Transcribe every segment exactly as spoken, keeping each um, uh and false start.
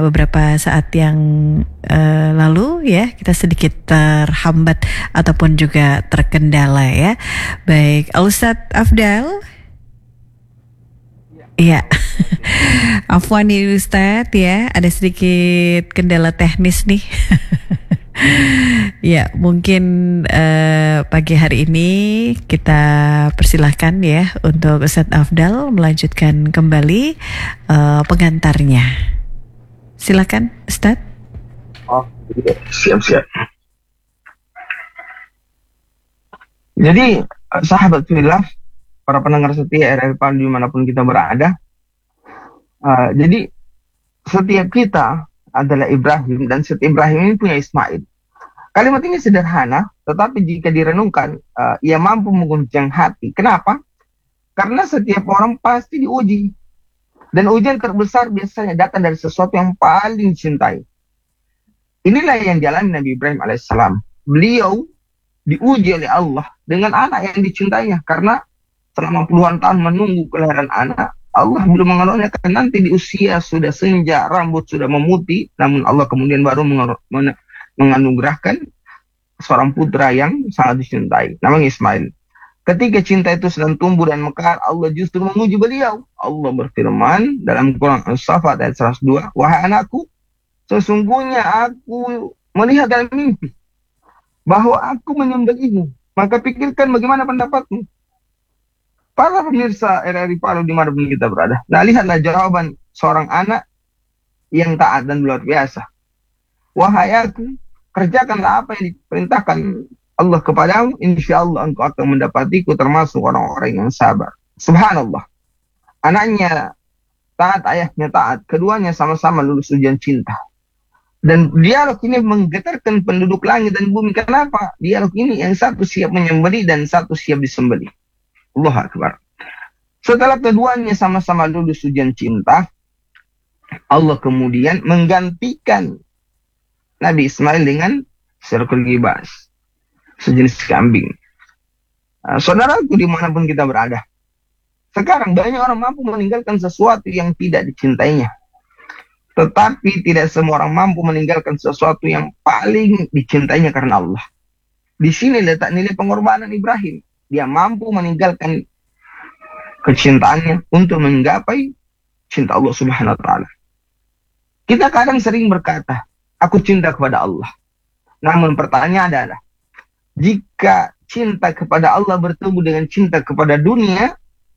beberapa saat yang uh, lalu ya, kita sedikit terhambat ataupun juga terkendala ya. Baik, Ustadz Afdal. Iya, afwan nih Ustadz ya, ada sedikit kendala teknis nih. Ya, mungkin uh, pagi hari ini kita persilahkan ya untuk Ustadz Afdal melanjutkan kembali uh, pengantarnya. Silakan Ustadz. Oh, siap-siap. Jadi sahabat fillah, para pendengar setia R R P dimanapun kita berada, uh, jadi setiap kita adalah Ibrahim dan setiap Ibrahim ini punya Ismail. Kalimat ini sederhana, tetapi jika direnungkan, uh, ia mampu mengguncang hati. Kenapa? Karena setiap orang pasti diuji. Dan ujian terbesar biasanya datang dari sesuatu yang paling dicintai. Inilah yang dialami Nabi Ibrahim alaihissalam. Beliau diuji oleh Allah dengan anak yang dicintainya. Karena selama puluhan tahun menunggu kelahiran anak, Allah belum mengaruniakan. Nanti di usia sudah senja, rambut sudah memutih, namun Allah kemudian baru menganugerahkan seorang putra yang sangat dicintai, namanya Ismail. Ketika cinta itu sedang tumbuh dan mekar, Allah justru menguji beliau. Allah berfirman dalam Quran As-Saffat ayat seratus dua, "Wahai anakku, sesungguhnya aku melihat dalam mimpi bahwa aku menyembelihmu, maka pikirkan bagaimana pendapatmu." Para pemirsa R R I Palu dimanapun kita berada, nah lihatlah jawaban seorang anak yang taat dan luar biasa. "Wahai aku, kerjakanlah apa yang diperintahkan Allah kepadamu, insya Allah engkau akan mendapatiku termasuk orang-orang yang sabar." Subhanallah. Anaknya taat, ayahnya taat, keduanya sama-sama lulus ujian cinta. Dan dialog ini menggetarkan penduduk langit dan bumi. Kenapa? Dialog ini yang satu siap menyembelih dan satu siap disembelih. Allahu Akbar. Setelah keduanya sama-sama lulus ujian cinta, Allah kemudian menggantikan Nabi Ismail dengan seekor gibas, sejenis kambing. Nah, saudaraku dimanapun kita berada, sekarang banyak orang mampu meninggalkan sesuatu yang tidak dicintainya. Tetapi tidak semua orang mampu meninggalkan sesuatu yang paling dicintainya karena Allah. Di sini letak nilai pengorbanan Ibrahim. Dia mampu meninggalkan kecintaannya untuk menggapai cinta Allah Subhanahu wa taala. Kita kadang sering berkata, "Aku cinta kepada Allah." Namun pertanyaan adalah, jika cinta kepada Allah bertemu dengan cinta kepada dunia,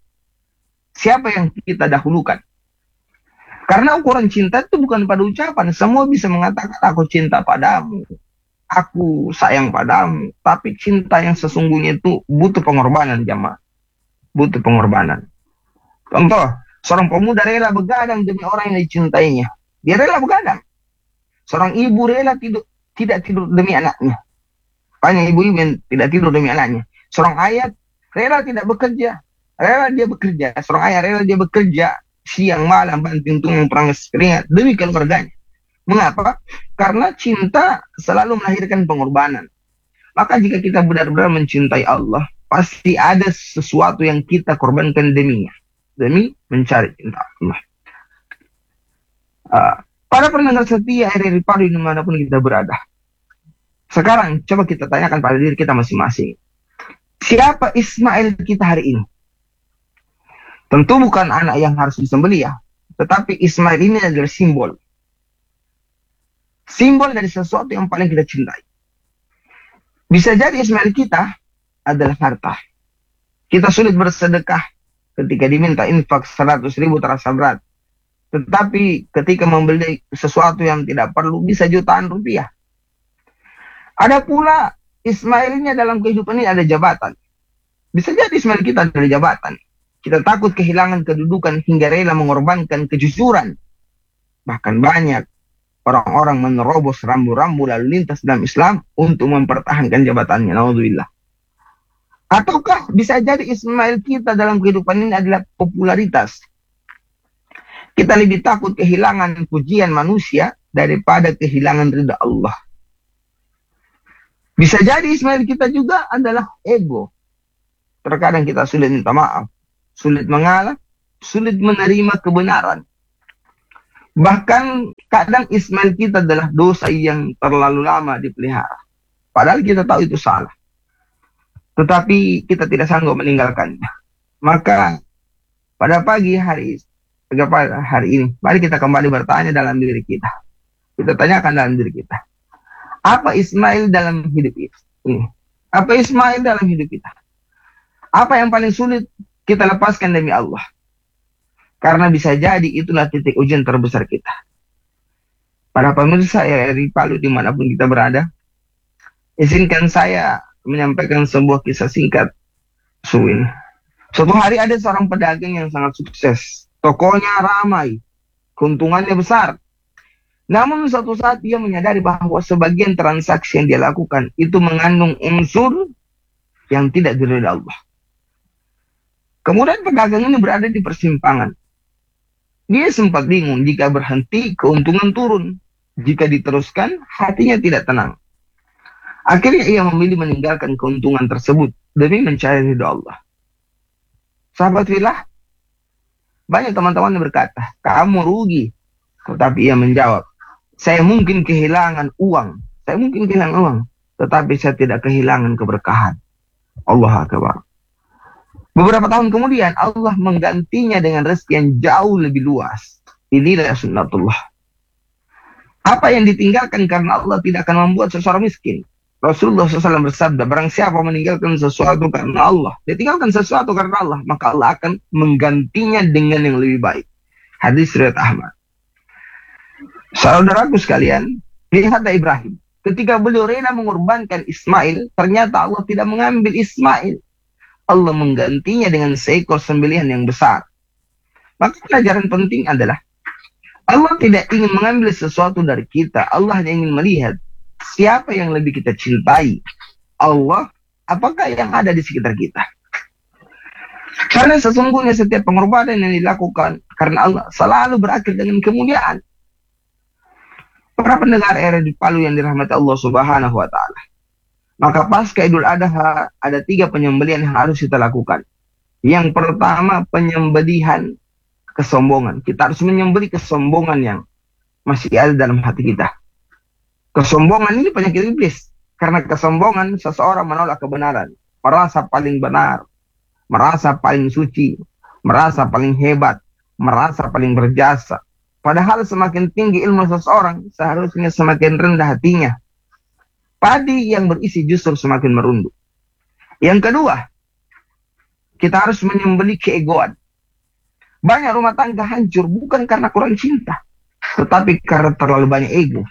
siapa yang kita dahulukan? Karena ukuran cinta itu bukan pada ucapan. Semua bisa mengatakan, "Aku cinta padamu, aku sayang padamu." Tapi cinta yang sesungguhnya itu butuh pengorbanan, jamaah. Butuh pengorbanan. Contoh, seorang pemuda rela begadang demi orang yang dicintainya. Dia rela begadang. Seorang ibu rela tidur, tidak tidur demi anaknya. Banyak ibu-ibu yang tidak tidur demi anaknya. Seorang ayah rela tidak bekerja. Rela dia bekerja. Seorang ayah rela dia bekerja siang malam banting tulang perangas keringat demi keluarganya. Mengapa? Karena cinta selalu melahirkan pengorbanan. Maka jika kita benar-benar mencintai Allah, pasti ada sesuatu yang kita korbankan deminya. Demi mencari cinta Allah. Uh, para pendengar setia R R I Palu dimanapun kita berada. Sekarang coba kita tanyakan pada diri kita masing-masing. Siapa Ismail kita hari ini? Tentu bukan anak yang harus disembelih ya. Tetapi Ismail ini adalah simbol. Simbol dari sesuatu yang paling kita cintai. Bisa jadi Ismail kita adalah harta. Kita sulit bersedekah ketika diminta infak seratus ribu terasa berat. Tetapi ketika membeli sesuatu yang tidak perlu bisa jutaan rupiah. Ada pula Ismailnya dalam kehidupan ini ada jabatan. Bisa jadi Ismail kita ada jabatan. Kita takut kehilangan kedudukan hingga rela mengorbankan kejujuran. Bahkan banyak orang-orang menerobos rambu-rambu lalu lintas dalam Islam untuk mempertahankan jabatannya. Naudzubillah. Ataukah bisa jadi Ismail kita dalam kehidupan ini adalah popularitas. Kita lebih takut kehilangan pujian manusia daripada kehilangan ridha Allah. Bisa jadi Ismail kita juga adalah ego. Terkadang kita sulit minta maaf, sulit mengalah, sulit menerima kebenaran. Bahkan kadang Ismail kita adalah dosa yang terlalu lama dipelihara. Padahal kita tahu itu salah. Tetapi kita tidak sanggup meninggalkannya. Maka pada pagi hari hari ini, mari kita kembali bertanya dalam diri kita. Kita tanyakan dalam diri kita. Apa Ismail dalam hidup ini? Apa Ismail dalam hidup kita? Apa yang paling sulit kita lepaskan demi Allah? Karena bisa jadi itulah titik ujian terbesar kita. Para pemirsa R R I Palu dimanapun kita berada, izinkan saya menyampaikan sebuah kisah singkat suwin. Suatu hari ada seorang pedagang yang sangat sukses. Tokonya ramai, keuntungannya besar. Namun suatu saat dia menyadari bahwa sebagian transaksi yang dia lakukan itu mengandung unsur yang tidak diridhoi Allah. Kemudian pedagang ini berada di persimpangan. Dia sempat bingung, jika berhenti keuntungan turun. Jika diteruskan hatinya tidak tenang. Akhirnya ia memilih meninggalkan keuntungan tersebut demi mencari ridha Allah. Sahabat fillah, banyak teman-teman yang berkata, kamu rugi. Tetapi ia menjawab, saya mungkin kehilangan uang. Saya mungkin kehilangan uang. Tetapi saya tidak kehilangan keberkahan. Allah Akbar. Beberapa tahun kemudian Allah menggantinya dengan rezeki yang jauh lebih luas. Inilah sunnatullah. Apa yang ditinggalkan karena Allah tidak akan membuat seseorang miskin. Rasulullah shallallahu alaihi wasallam bersabda, barang siapa meninggalkan sesuatu karena Allah, dia tinggalkan sesuatu karena Allah, maka Allah akan menggantinya dengan yang lebih baik. Hadis riwayat Ahmad. Saudaraku sekalian, lihatlah Ibrahim. Ketika beliau rela mengorbankan Ismail, ternyata Allah tidak mengambil Ismail. Allah menggantinya dengan seekor sembelihan yang besar. Maka pelajaran penting adalah Allah tidak ingin mengambil sesuatu dari kita. Allah hanya ingin melihat siapa yang lebih kita cintai. Allah, apakah yang ada di sekitar kita. Karena sesungguhnya setiap pengorbanan yang dilakukan karena Allah selalu berakhir dengan kemuliaan. Para pendengar R R I Palu yang dirahmati Allah Subhanahu wa taala. Maka pasca Idul Adha ada tiga penyembelihan yang harus kita lakukan. Yang pertama, penyembelihan kesombongan. Kita harus menyembelih kesombongan yang masih ada dalam hati kita. Kesombongan ini penyakit iblis. Karena kesombongan seseorang menolak kebenaran. Merasa paling benar. Merasa paling suci. Merasa paling hebat. Merasa paling berjasa. Padahal semakin tinggi ilmu seseorang, seharusnya semakin rendah hatinya. Padi yang berisi justru semakin merunduk. Yang kedua, kita harus menyembelih keegoan. Banyak rumah tangga hancur bukan karena kurang cinta, tetapi karena terlalu banyak ego.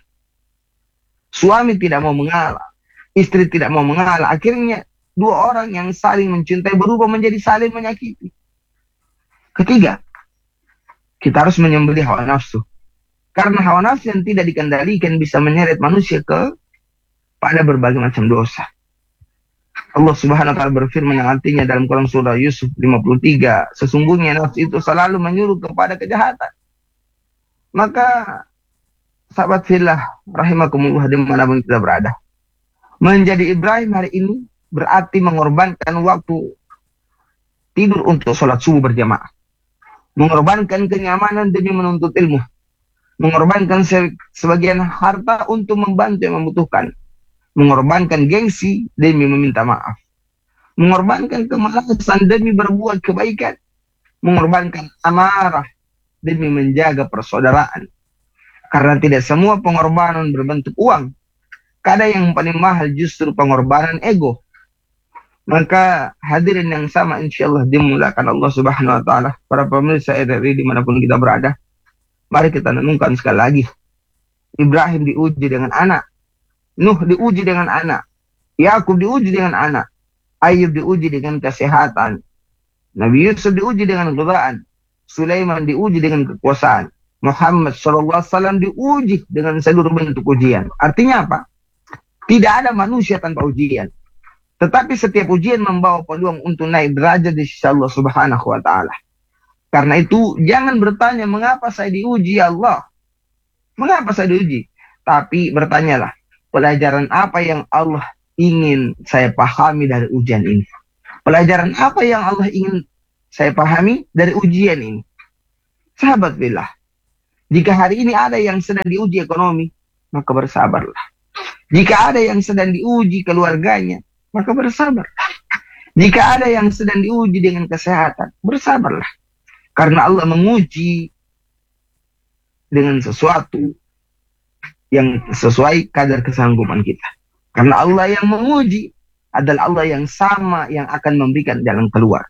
Suami tidak mau mengalah, istri tidak mau mengalah. Akhirnya dua orang yang saling mencintai berubah menjadi saling menyakiti. Ketiga, kita harus menyembelih hawa nafsu. Karena hawa nafsu yang tidak dikendalikan bisa menyeret manusia ke pada berbagai macam dosa. Allah Subhanahu wa taala berfirman yang artinya dalam Quran surah Yusuf lima puluh tiga, sesungguhnya nafsu itu selalu menyuruh kepada kejahatan. Maka sahabat fillah rahimakumullah dimanapun kita berada, menjadi Ibrahim hari ini berarti mengorbankan waktu tidur untuk sholat subuh berjamaah, mengorbankan kenyamanan demi menuntut ilmu, mengorbankan se sebagian harta untuk membantu yang membutuhkan, mengorbankan gengsi demi meminta maaf, mengorbankan kemalasan demi berbuat kebaikan, mengorbankan amarah demi menjaga persaudaraan. Karena tidak semua pengorbanan berbentuk uang. Kadang yang paling mahal justru pengorbanan ego. Maka hadirin yang sama insyaallah dimulakan Allah Subhanahu wa taala, para pemirsa R R I dimanapun kita berada, mari kita renungkan sekali lagi. Ibrahim diuji dengan anak, Nuh diuji dengan anak, Yakub diuji dengan anak, Ayub diuji dengan kesehatan, Nabi Yusuf diuji dengan godaan, Sulaiman diuji dengan kekuasaan, Muhammad shallallahu alaihi wasallam diuji dengan seluruh bentuk ujian. Artinya apa? Tidak ada manusia tanpa ujian. Tetapi setiap ujian membawa peluang untuk naik derajat di sisi Allah Subhanahu wa taala. Karena itu jangan bertanya mengapa saya diuji ya Allah. Mengapa saya diuji? Tapi bertanyalah, pelajaran apa yang Allah ingin saya pahami dari ujian ini? Pelajaran apa yang Allah ingin saya pahami dari ujian ini? Sahabat billah, Jika hari ini ada yang sedang diuji ekonomi, maka bersabarlah. Jika ada yang sedang diuji keluarganya, maka bersabar. Jika ada yang sedang diuji dengan kesehatan, bersabarlah. Karena Allah menguji dengan sesuatu yang sesuai kadar kesanggupan kita. Karena Allah yang menguji adalah Allah yang sama yang akan memberikan jalan keluar.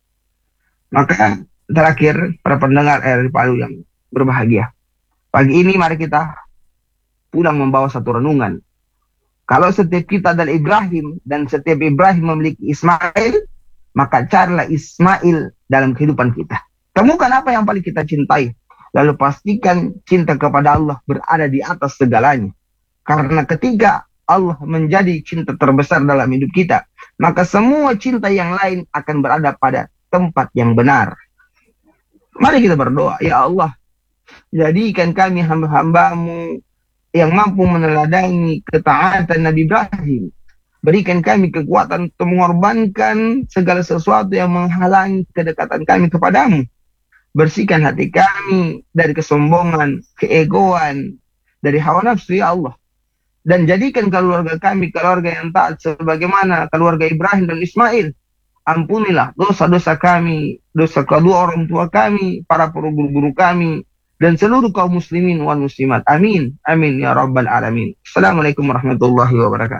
Maka terakhir, para pendengar R R I Palu yang berbahagia, pagi ini mari kita pulang membawa satu renungan. Kalau setiap kita adalah Ibrahim dan setiap Ibrahim memiliki Ismail, maka carilah Ismail dalam kehidupan kita. Temukan apa yang paling kita cintai, lalu pastikan cinta kepada Allah berada di atas segalanya. Karena ketika Allah menjadi cinta terbesar dalam hidup kita, maka semua cinta yang lain akan berada pada tempat yang benar. Mari kita berdoa, ya Allah, jadikan kami hamba-hambamu yang mampu meneladani ketaatan Nabi Ibrahim. Berikan kami kekuatan untuk mengorbankan segala sesuatu yang menghalangi kedekatan kami kepadamu. Bersihkan hati kami dari kesombongan, keegoan, dari hawa nafsu, ya Allah. Dan jadikan keluarga kami keluarga yang taat sebagaimana keluarga Ibrahim dan Ismail. Ampunilah dosa-dosa kami, dosa kedua orang tua kami, para guru-guru kami, dan seluruh kaum muslimin wal muslimat. Amin. Amin ya rabbal alamin. Assalamualaikum warahmatullahi wabarakatuh.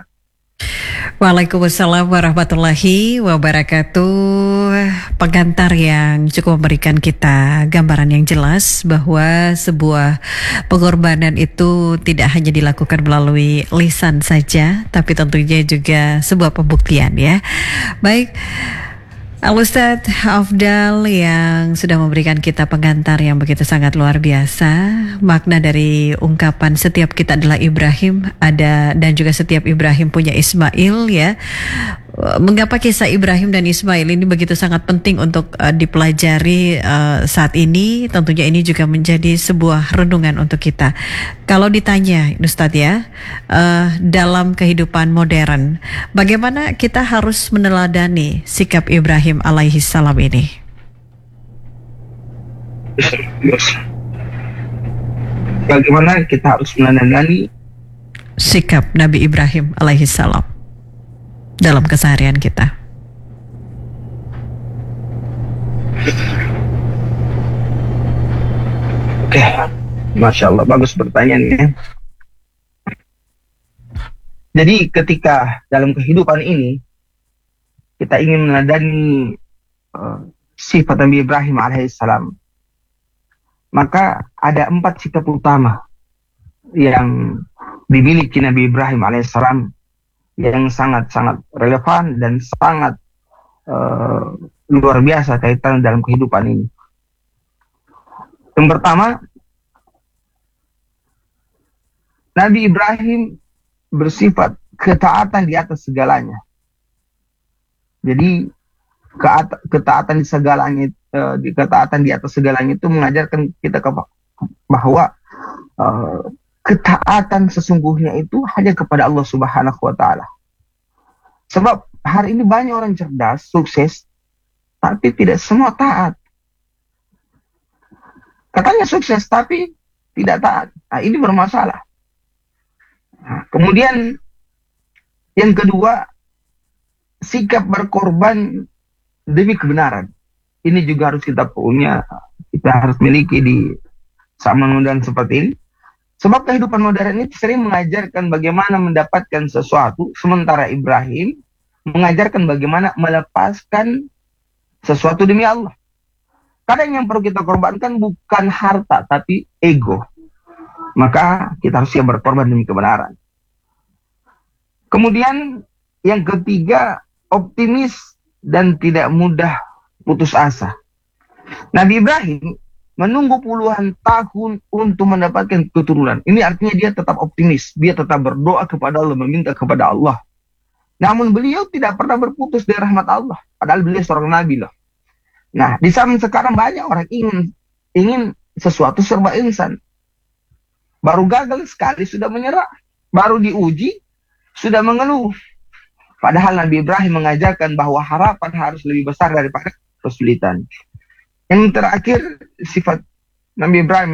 Waalaikumsalam warahmatullahi wabarakatuh. Pengantar yang cukup memberikan kita gambaran yang jelas bahwa sebuah pengorbanan itu tidak hanya dilakukan melalui lisan saja, tapi tentunya juga sebuah pembuktian, ya. Baik, Al-Ustadz Afdal yang sudah memberikan kita pengantar yang begitu sangat luar biasa. Makna dari ungkapan setiap kita adalah Ibrahim ada, dan juga setiap Ibrahim punya Ismail, ya. Mengapa kisah Ibrahim dan Ismail ini begitu sangat penting untuk uh, dipelajari uh, saat ini? Tentunya ini juga menjadi sebuah renungan untuk kita. Kalau ditanya, Ustadz, ya, uh, dalam kehidupan modern, bagaimana kita harus meneladani sikap Ibrahim alaihi salam ini? Bagaimana kita harus meneladani sikap Nabi Ibrahim alaihi salam dalam keseharian kita? Oke, Masya Allah, bagus pertanyaannya. Jadi ketika dalam kehidupan ini kita ingin meneladani uh, sifat Nabi Ibrahim alaihissalam, maka ada empat sikap utama yang dimiliki Nabi Ibrahim alaihissalam yang sangat-sangat relevan dan sangat uh, luar biasa kaitan dalam kehidupan ini. Yang pertama, Nabi Ibrahim bersifat ketaatan di atas segalanya. Jadi ketaatan di segalanya, uh, di ketaatan di atas segalanya itu mengajarkan kita ke, bahwa uh, ketaatan sesungguhnya itu hanya kepada Allah Subhanahu wa Ta'ala. Sebab hari ini banyak orang cerdas, sukses, tapi tidak semua taat. Katanya sukses, tapi tidak taat. Nah, ini bermasalah. Nah, kemudian yang kedua, sikap berkorban demi kebenaran. Ini juga harus kita punya, kita harus miliki di zaman modern seperti ini. Sebab kehidupan modern ini sering mengajarkan bagaimana mendapatkan sesuatu, sementara Ibrahim mengajarkan bagaimana melepaskan sesuatu demi Allah. Kadang yang perlu kita korbankan bukan harta, tapi ego. Maka kita harus siap berkorban demi kebenaran. Kemudian yang ketiga, optimis dan tidak mudah putus asa. Nabi Ibrahim menunggu puluhan tahun untuk mendapatkan keturunan. Ini artinya dia tetap optimis. Dia tetap berdoa kepada Allah, meminta kepada Allah. Namun beliau tidak pernah berputus dari rahmat Allah. Padahal beliau seorang nabi loh. Nah, di zaman sekarang banyak orang ingin ingin sesuatu serba instan. Baru gagal sekali sudah menyerah. Baru diuji sudah mengeluh. Padahal Nabi Ibrahim mengajarkan bahwa harapan harus lebih besar daripada kesulitan. Yang terakhir, sifat Nabi Ibrahim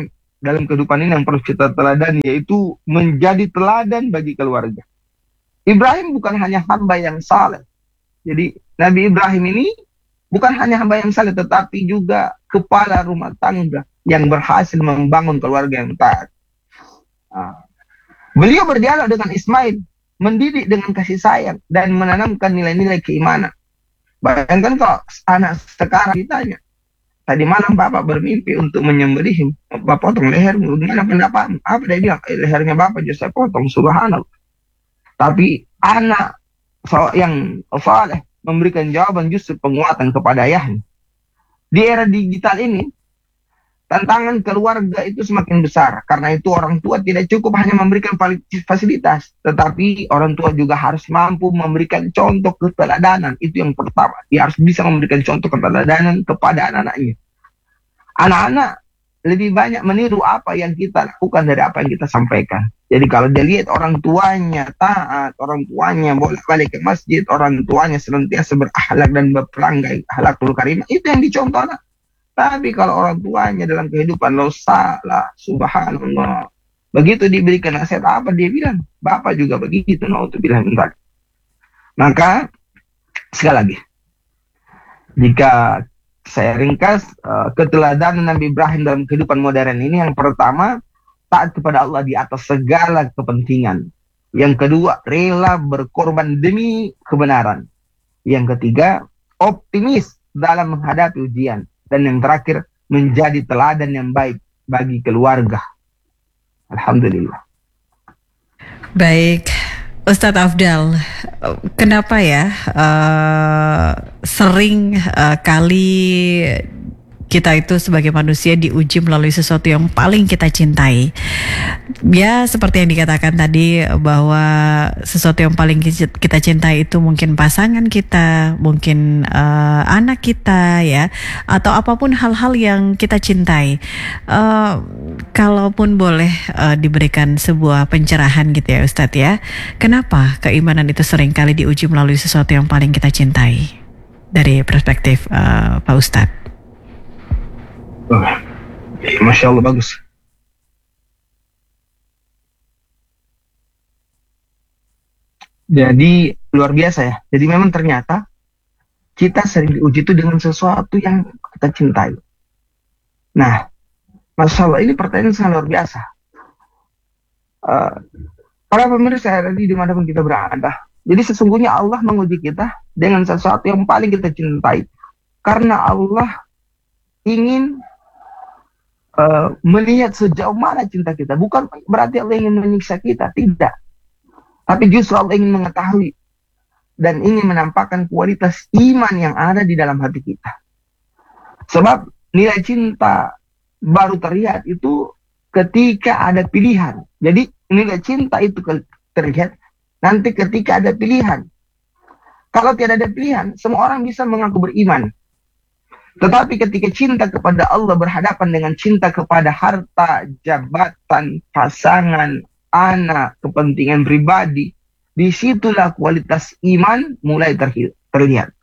dalam kehidupan ini yang perlu kita teladani, yaitu menjadi teladan bagi keluarga. Ibrahim bukan hanya hamba yang saleh. Jadi Nabi Ibrahim ini bukan hanya hamba yang saleh, tetapi juga kepala rumah tangga yang berhasil membangun keluarga yang taat. Nah, beliau berdialog dengan Ismail, mendidik dengan kasih sayang, dan menanamkan nilai-nilai keimanan. Bayangkan kalau anak sekarang ditanya, tadi malam Bapak bermimpi untuk menyembelih, Bapak potong lehermu, gimana pendapatmu? Apa dia bilang? Eh, lehernya Bapak just saya potong, subhanallah. Tapi anak yang saleh memberikan jawaban justru penguatan kepada ayahnya. Di era digital ini, tantangan keluarga itu semakin besar. Karena itu orang tua tidak cukup hanya memberikan fasilitas, tetapi orang tua juga harus mampu memberikan contoh keteladanan. Itu yang pertama. Dia harus bisa memberikan contoh keteladanan kepada anak-anaknya. Anak-anak lebih banyak meniru apa yang kita lakukan dari apa yang kita sampaikan. Jadi kalau dia lihat orang tuanya taat, orang tuanya bolak-balik ke masjid, orang tuanya senantiasa berakhlak dan berperangai akhlakul karimah, itu yang dicontoh anak. Tapi kalau orang tuanya dalam kehidupan lo salah, subhanallah. Begitu diberikan nasihat apa dia bilang? Bapak juga begitu, naudzubillah min dzalik. Maka sekali lagi, jika saya ringkas uh, keteladanan Nabi Ibrahim dalam kehidupan modern ini, yang pertama, taat kepada Allah di atas segala kepentingan. Yang kedua, rela berkorban demi kebenaran. Yang ketiga, optimis dalam menghadapi ujian. Dan yang terakhir, menjadi teladan yang baik bagi keluarga. Alhamdulillah. Baik, Ustadz Afdal, kenapa ya uh, sering uh, kali kita itu sebagai manusia diuji melalui sesuatu yang paling kita cintai? Ya, seperti yang dikatakan tadi, bahwa sesuatu yang paling kita cintai itu mungkin pasangan kita, mungkin uh, anak kita, ya, atau apapun hal-hal yang kita cintai. Uh, kalaupun boleh uh, diberikan sebuah pencerahan gitu ya Ustadz ya, kenapa keimanan itu sering kali diuji melalui sesuatu yang paling kita cintai? Dari perspektif uh, Pak Ustadz. Oh, Masya Allah, bagus. Jadi luar biasa ya. Jadi memang ternyata kita sering diuji itu dengan sesuatu yang kita cintai. Nah, Masya Allah, ini pertanyaan sangat luar biasa. Uh, para pemirsa tadi dimanapun kita berada, jadi sesungguhnya Allah menguji kita dengan sesuatu yang paling kita cintai. Karena Allah ingin Uh, melihat sejauh mana cinta kita. Bukan berarti Allah ingin menyiksa kita, tidak. Tapi justru Allah ingin mengetahui dan ingin menampakkan kualitas iman yang ada di dalam hati kita. Sebab nilai cinta baru terlihat itu ketika ada pilihan. Jadi nilai cinta itu terlihat nanti ketika ada pilihan. Kalau tidak ada pilihan, semua orang bisa mengaku beriman. Tetapi ketika cinta kepada Allah berhadapan dengan cinta kepada harta, jabatan, pasangan, anak, kepentingan pribadi, disitulah kualitas iman mulai terlihat.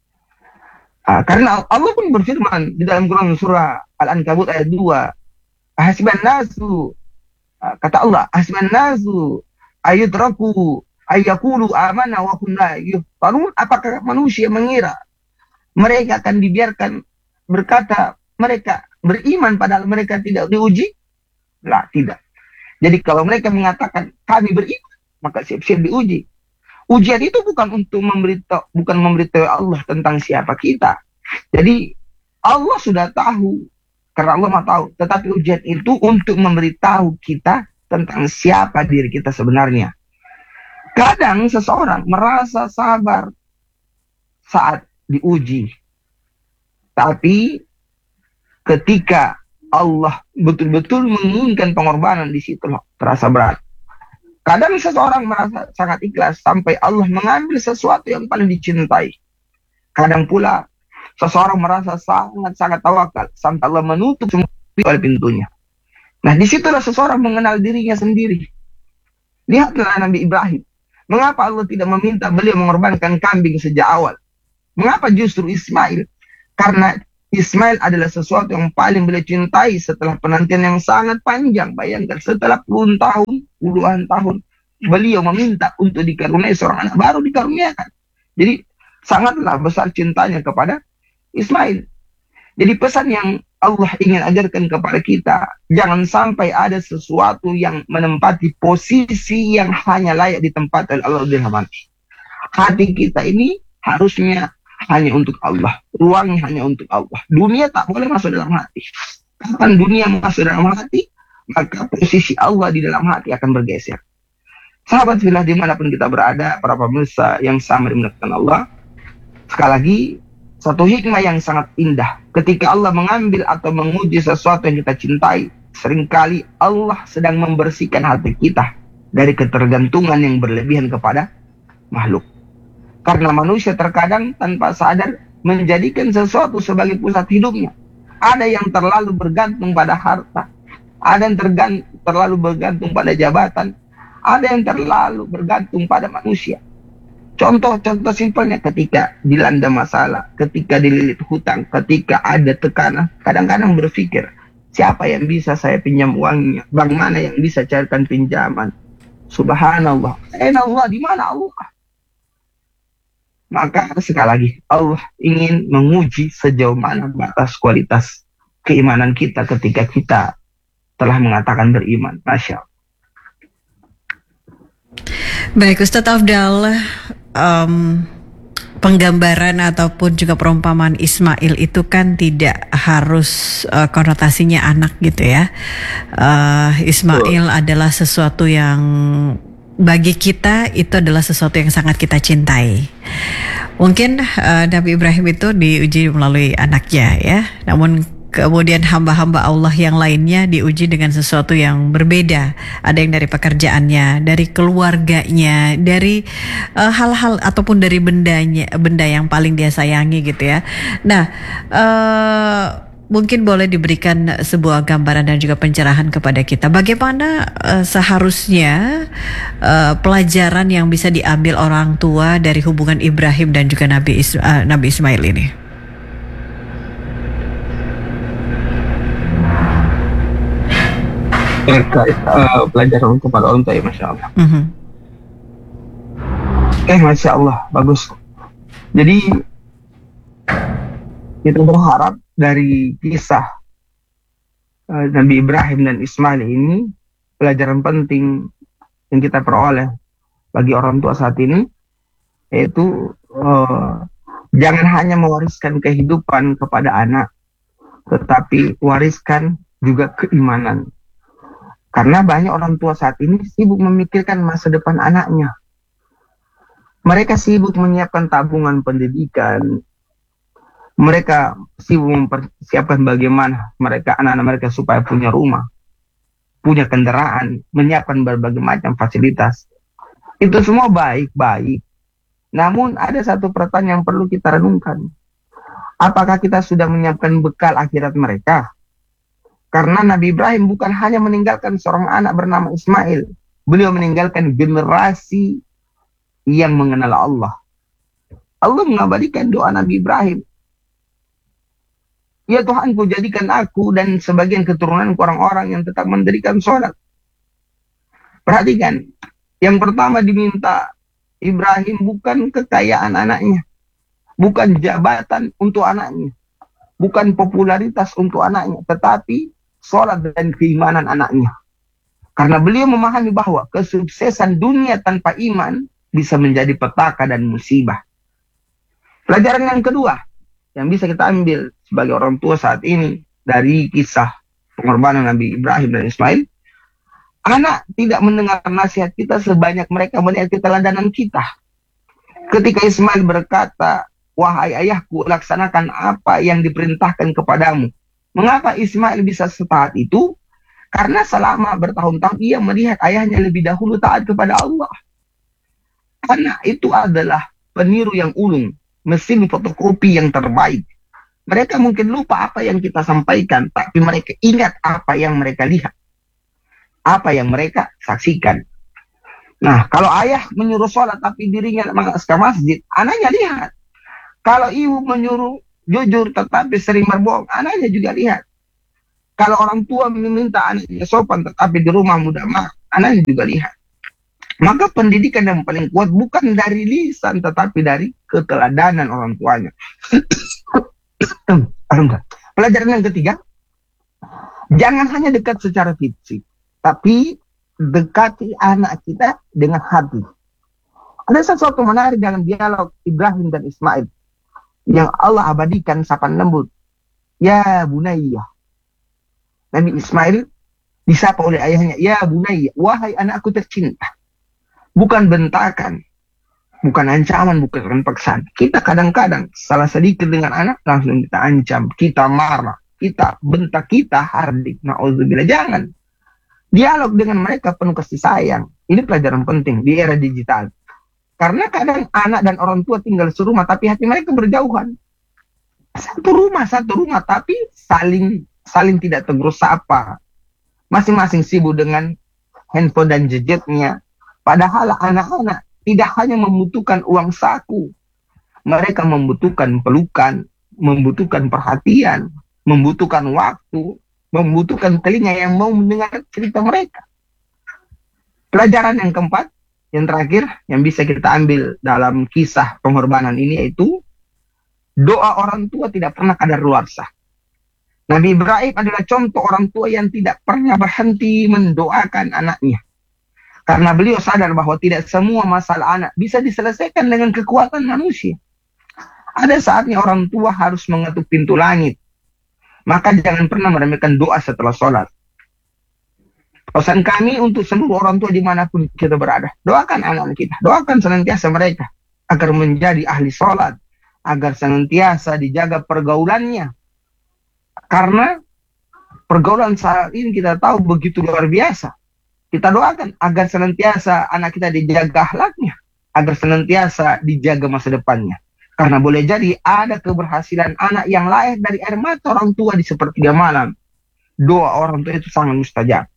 Uh, karena Allah pun berfirman di dalam Quran surah Al-Ankabut ayat dua, Ahasiban nasu, uh, kata Allah, Ahasiban nasu ayudraku ayyakulu amana wa hum la yuftanun. Apakah manusia mengira mereka akan dibiarkan berkata mereka beriman padahal mereka tidak diuji? Lah, tidak. Jadi kalau mereka mengatakan kami beriman, maka siap-siap diuji. Ujian itu bukan untuk memberitahu, bukan memberitahu Allah tentang siapa kita. Jadi Allah sudah tahu, karena Allah mau tahu. Tetapi ujian itu untuk memberitahu kita tentang siapa diri kita sebenarnya. Kadang seseorang merasa sabar saat diuji, tapi ketika Allah betul-betul menginginkan pengorbanan, di situ terasa berat. Kadang seseorang merasa sangat ikhlas sampai Allah mengambil sesuatu yang paling dicintai. Kadang pula seseorang merasa sangat-sangat tawakal sampai Allah menutup semua pintunya. Nah, disitulah seseorang mengenal dirinya sendiri. Lihatlah Nabi Ibrahim. Mengapa Allah tidak meminta beliau mengorbankan kambing sejak awal? Mengapa justru Ismail? Karena Ismail adalah sesuatu yang paling beliau cintai setelah penantian yang sangat panjang. Bayangkan, setelah puluhan tahun, puluhan tahun, beliau meminta untuk dikaruniai seorang anak, baru dikaruniakan. Jadi sangatlah besar cintanya kepada Ismail. Jadi pesan yang Allah ingin ajarkan kepada kita, jangan sampai ada sesuatu yang menempati posisi yang hanya layak ditempati oleh Allah dalam hati. Hati kita ini harusnya hanya untuk Allah, ruangnya hanya untuk Allah. Dunia tak boleh masuk dalam hati. Kapan dunia masuk dalam hati, maka posisi Allah di dalam hati akan bergeser. Sahabat fillah dimanapun kita berada, para pemirsa yang sama dimuliakan Allah, sekali lagi, satu hikmah yang sangat indah. Ketika Allah mengambil atau menguji sesuatu yang kita cintai, seringkali Allah sedang membersihkan hati kita dari ketergantungan yang berlebihan kepada makhluk. Karena manusia terkadang tanpa sadar menjadikan sesuatu sebagai pusat hidupnya. Ada yang terlalu bergantung pada harta, ada yang tergan- terlalu bergantung pada jabatan, ada yang terlalu bergantung pada manusia. Contoh-contoh simpelnya, ketika dilanda masalah, ketika dililit hutang, ketika ada tekanan, kadang-kadang berpikir, siapa yang bisa saya pinjam uangnya? Bank mana yang bisa cairkan pinjaman? Subhanallah. Aina Allah, di mana Allah? Maka sekali lagi, Allah ingin menguji sejauh mana batas kualitas keimanan kita ketika kita telah mengatakan beriman. Masya Allah. Baik, Ustadz Afdal, um, penggambaran ataupun juga perumpamaan Ismail itu kan tidak harus uh, konotasinya anak gitu ya. Uh, Ismail oh. adalah sesuatu yang bagi kita itu adalah sesuatu yang sangat kita cintai. Mungkin uh, Nabi Ibrahim itu diuji melalui anaknya ya, namun kemudian hamba-hamba Allah yang lainnya diuji dengan sesuatu yang berbeda. Ada yang dari pekerjaannya, dari keluarganya, dari uh, hal-hal ataupun dari bendanya, benda yang paling dia sayangi gitu ya. Nah, uh, mungkin boleh diberikan sebuah gambaran dan juga pencerahan kepada kita. Bagaimana uh, seharusnya uh, pelajaran yang bisa diambil orang tua dari hubungan Ibrahim dan juga Nabi, Is- uh, Nabi Ismail ini? Terkait uh, pelajaran kepada orang tua, ya, Masya Allah. Mm-hmm. Eh, Masya Allah, bagus. Jadi kita berharap dari kisah uh, Nabi Ibrahim dan Ismail ini, pelajaran penting yang kita peroleh bagi orang tua saat ini, yaitu uh, jangan hanya mewariskan kehidupan kepada anak, tetapi wariskan juga keimanan. Karena banyak orang tua saat ini sibuk memikirkan masa depan anaknya. Mereka sibuk menyiapkan tabungan pendidikan. Mereka sibuk mempersiapkan bagaimana mereka anak-anak mereka supaya punya rumah, punya kendaraan, menyiapkan berbagai macam fasilitas. Itu semua baik-baik. Namun ada satu pertanyaan yang perlu kita renungkan. Apakah kita sudah menyiapkan bekal akhirat mereka? Karena Nabi Ibrahim bukan hanya meninggalkan seorang anak bernama Ismail. Beliau meninggalkan generasi yang mengenal Allah. Allah mengabadikan doa Nabi Ibrahim. Ya Tuhanku, jadikan aku dan sebagian keturunanku orang-orang yang tetap mendirikan sholat. Perhatikan, yang pertama diminta Ibrahim bukan kekayaan anaknya, bukan jabatan untuk anaknya, bukan popularitas untuk anaknya, tetapi sholat dan keimanan anaknya. Karena beliau memahami bahwa kesuksesan dunia tanpa iman bisa menjadi petaka dan musibah. Pelajaran yang kedua yang bisa kita ambil sebagai orang tua saat ini dari kisah pengorbanan Nabi Ibrahim dan Ismail, anak tidak mendengar nasihat kita sebanyak mereka melihat keteladanan kita. Ketika Ismail berkata, wahai ayahku, laksanakan apa yang diperintahkan kepadamu. Mengapa Ismail bisa setaat itu? Karena selama bertahun-tahun ia melihat ayahnya lebih dahulu taat kepada Allah. Anak itu adalah peniru yang ulung, mesin fotokopi yang terbaik. Mereka mungkin lupa apa yang kita sampaikan, tapi mereka ingat apa yang mereka lihat, apa yang mereka saksikan. Nah, kalau ayah menyuruh sholat tapi dirinya ke masjid, anaknya lihat. Kalau ibu menyuruh jujur tetapi sering berbohong, anaknya juga lihat. Kalau orang tua meminta anaknya sopan tetapi di rumah mudah marah, anaknya juga lihat. Maka pendidikan yang paling kuat bukan dari lisan tetapi dari keteladanan orang tuanya. Pelajaran yang ketiga, jangan hanya dekat secara fisik, tapi dekati anak kita dengan hati. Ada sesuatu menarik dalam dialog Ibrahim dan Ismail yang Allah abadikan sapaan lembut. Ya Bunayya. Nabi Ismail disapa oleh ayahnya, ya Bunayya, wahai anakku tercinta. Bukan bentakan, bukan ancaman, bukan paksaan. Kita kadang-kadang salah sedikit dengan anak langsung kita ancam, kita marah, kita bentak, kita hardik. Na'udzubillah, jangan. Dialog dengan mereka penuh kasih sayang. Ini pelajaran penting di era digital. Karena kadang anak dan orang tua tinggal serumah tapi hati mereka berjauhan. Satu rumah, satu rumah tapi saling saling tidak tegur sapa. Masing-masing sibuk dengan handphone dan gadgetnya. Padahal anak-anak tidak hanya membutuhkan uang saku. Mereka membutuhkan pelukan, membutuhkan perhatian, membutuhkan waktu, membutuhkan telinga yang mau mendengar cerita mereka. Pelajaran yang keempat, yang terakhir, yang bisa kita ambil dalam kisah pengorbanan ini yaitu doa orang tua tidak pernah kadaluarsa. Nabi Ibrahim adalah contoh orang tua yang tidak pernah berhenti mendoakan anaknya. Karena beliau sadar bahwa tidak semua masalah anak bisa diselesaikan dengan kekuatan manusia. Ada saatnya orang tua harus mengetuk pintu langit. Maka jangan pernah meremehkan doa setelah sholat. Pesan kami untuk seluruh orang tua dimanapun kita berada. Doakan anak-anak kita. Doakan senantiasa mereka. Agar menjadi ahli sholat. Agar senantiasa dijaga pergaulannya. Karena pergaulan saat ini kita tahu begitu luar biasa. Kita doakan agar senantiasa anak kita dijaga akhlaknya, agar senantiasa dijaga masa depannya. Karena boleh jadi ada keberhasilan anak yang lahir dari air mata orang tua di sepertiga malam. Doa orang tua itu sangat mustajab.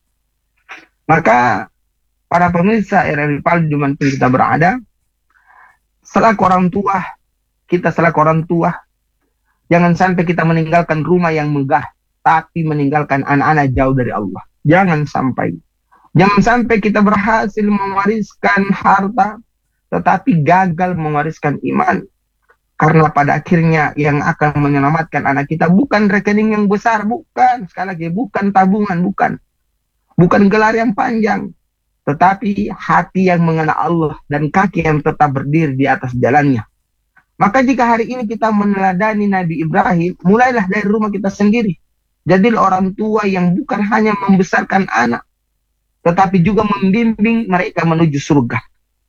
Maka para pemirsa R R I Palu dimanapun kita berada, selaku orang tua, kita selaku orang tua, jangan sampai kita meninggalkan rumah yang megah, tapi meninggalkan anak-anak jauh dari Allah. Jangan sampai. Jangan sampai kita berhasil mewariskan harta, tetapi gagal mewariskan iman. Karena pada akhirnya yang akan menyelamatkan anak kita bukan rekening yang besar, bukan. Sekali lagi, bukan tabungan, bukan. Bukan gelar yang panjang, tetapi hati yang mengenal Allah dan kaki yang tetap berdiri di atas jalannya. Maka jika hari ini kita meneladani Nabi Ibrahim, mulailah dari rumah kita sendiri. Jadilah orang tua yang bukan hanya membesarkan anak, tetapi juga membimbing mereka menuju surga.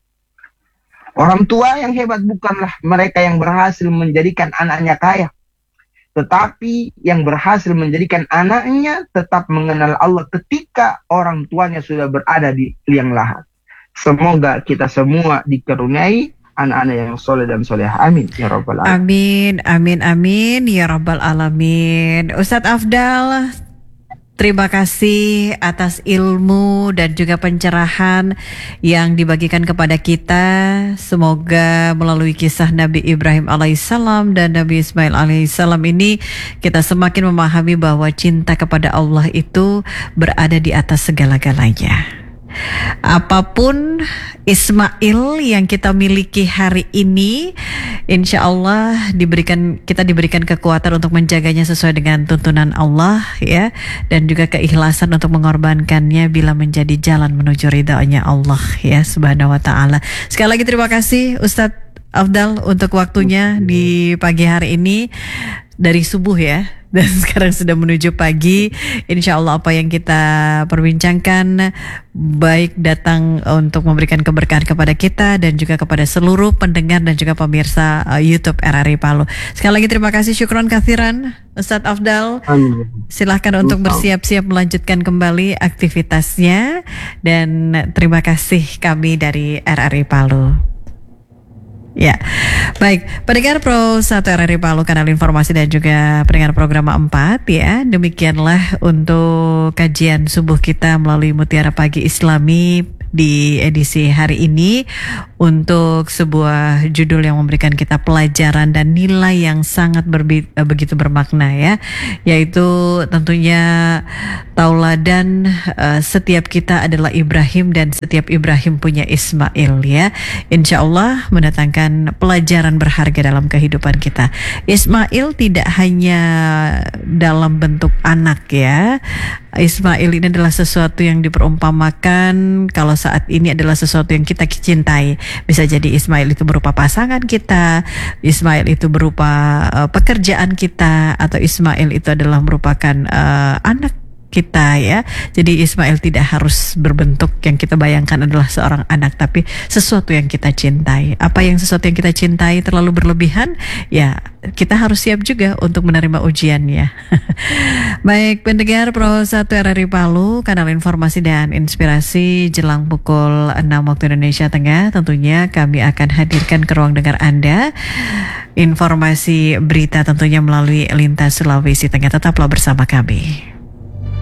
Orang tua yang hebat bukanlah mereka yang berhasil menjadikan anaknya kaya, tetapi yang berhasil menjadikan anaknya tetap mengenal Allah ketika orang tuanya sudah berada di liang lahat. Semoga kita semua dikaruniai anak-anak yang soleh dan soleh. Amin ya rabbal alamin. Amin, amin, amin ya rabbal alamin. Ustadz Afdal, terima kasih atas ilmu dan juga pencerahan yang dibagikan kepada kita. Semoga melalui kisah Nabi Ibrahim alaihissalam dan Nabi Ismail alaihissalam ini kita semakin memahami bahwa cinta kepada Allah itu berada di atas segala-galanya. Apapun Ismail yang kita miliki hari ini, insya Allah diberikan kita diberikan kekuatan untuk menjaganya sesuai dengan tuntunan Allah, ya, dan juga keikhlasan untuk mengorbankannya bila menjadi jalan menuju ridha-Nya Allah, ya, subhanahu wa ta'ala. Sekali lagi terima kasih Ustadz Afdal untuk waktunya di pagi hari ini dari subuh, ya. Dan sekarang sudah menuju pagi. Insya Allah apa yang kita perbincangkan baik datang untuk memberikan keberkahan kepada kita dan juga kepada seluruh pendengar dan juga pemirsa uh, YouTube R R I Palu. Sekali lagi terima kasih, syukron kathiran Ustadz Afdal. Amin. Silahkan untuk bersiap-siap melanjutkan kembali aktivitasnya. Dan terima kasih kami dari R R I Palu. Ya, baik, pendengar Pro satu R R I Palu, kanal informasi dan juga pendengar program empat, ya. Demikianlah untuk kajian subuh kita melalui Mutiara Pagi Islami di edisi hari ini. untuk sebuah judul yang memberikan kita pelajaran dan nilai yang sangat berbi- begitu bermakna ya, yaitu tentunya tauladan uh, setiap kita adalah Ibrahim dan setiap Ibrahim punya Ismail ya. Insya Allah mendatangkan pelajaran berharga dalam kehidupan kita. Ismail tidak hanya dalam bentuk anak ya. Ismail ini adalah sesuatu yang diperumpamakan kalau saat ini adalah sesuatu yang kita cintai. Bisa jadi Ismail itu berupa pasangan kita, Ismail itu berupa uh, pekerjaan kita, atau Ismail itu adalah merupakan uh, anak kita ya. Jadi Ismail tidak harus berbentuk yang kita bayangkan adalah seorang anak, tapi sesuatu yang kita cintai. Apa yang sesuatu yang kita cintai terlalu berlebihan, ya kita harus siap juga untuk menerima ujiannya. Baik, pendengar Pro satu R R I Palu, kanal informasi dan inspirasi jelang pukul enam waktu Indonesia Tengah. Tentunya kami akan hadirkan ke ruang dengar Anda informasi berita tentunya melalui Lintas Sulawesi Tengah. Tetaplah bersama kami.